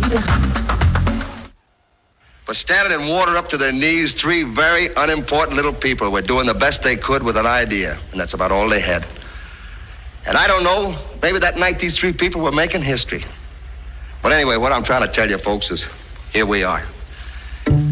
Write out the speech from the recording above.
But standing in water up to their knees, three very unimportant little people were doing the best they could with an idea, and that's about all they had. And I don't know, maybe that night these three people were making history. But anyway, what I'm trying to tell you folks is, here we are.